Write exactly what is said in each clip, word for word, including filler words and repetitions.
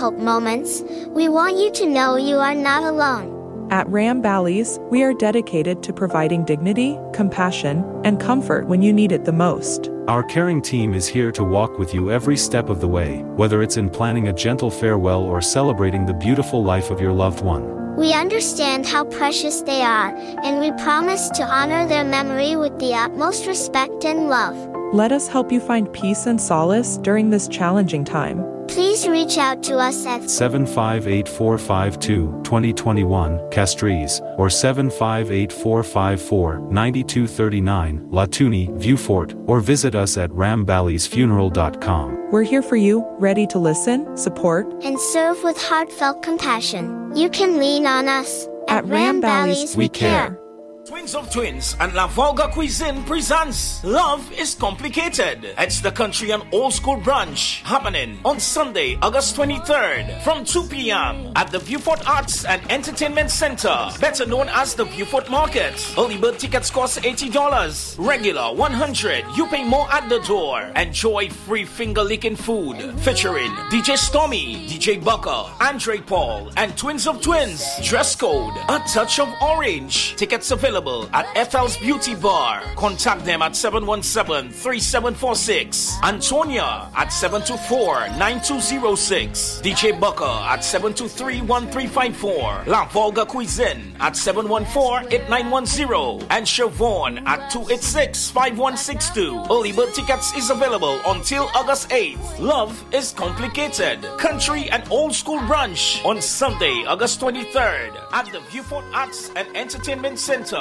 difficult moments, we want you to know you are not alone. At Ram Bally's, we are dedicated to providing dignity, compassion, and comfort when you need it the most. Our caring team is here to walk with you every step of the way, whether it's in planning a gentle farewell or celebrating the beautiful life of your loved one. We understand how precious they are, and we promise to honor their memory with the utmost respect and love. Let us help you find peace and solace during this challenging time. Please reach out to us at seven five eight four five two, two zero two one, Castries, or seven five eight four five four, nine two three nine, Latuni, Viewfort, or visit us at ram ballys funeral dot com. We're here for you, ready to listen, support, and serve with heartfelt compassion. You can lean on us. At, at Ram Bally's, we care. Twins of Twins and La Volga Cuisine presents Love is Complicated. It's the country and old school brunch happening on Sunday, August twenty-third from two p.m. at the Viewfort Arts and Entertainment Center, better known as the Viewfort Market. Early bird tickets cost eighty dollars, regular one hundred dollars. You pay more at the door. Enjoy free finger-licking food featuring D J Stormy, D J Bucker, Andre Paul, and Twins of Twins. Dress code, a touch of orange. Tickets available at F L's Beauty Bar. Contact them at seven one seven, three seven four six. Antonia at seven two four, nine two zero six. D J Bucker at seven two three, one three five four. La Volga Cuisine at seven one four, eight nine one zero. And Siobhan at two eight six, five one six two. Early bird tickets is available until August eighth. Love is Complicated. Country and old school brunch on Sunday, August twenty-third at the Viewfort Arts and Entertainment Center.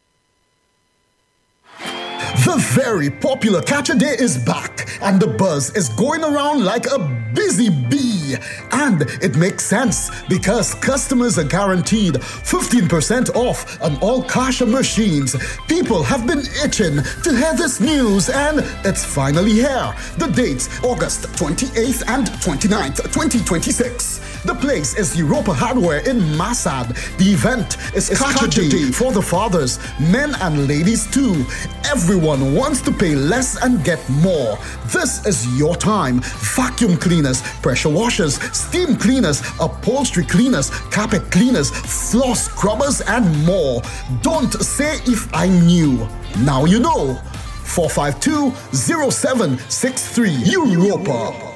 The very popular Catch a Day is back, and the buzz is going around like a busy bee. And it makes sense because customers are guaranteed fifteen percent off on all Kasha machines. People have been itching to hear this news, and it's finally here. The dates, August twenty-eighth and twenty-ninth, twenty twenty-six. The place is Europa Hardware in Masad. The event is Catch a Day for the fathers, men and ladies too. Everyone wants to pay less and get more. This is your time. Vacuum cleaners, pressure washers, steam cleaners, upholstery cleaners, carpet cleaners, floor scrubbers, and more. Don't say if I knew. Now you know. four five two, zero seven six three Europa.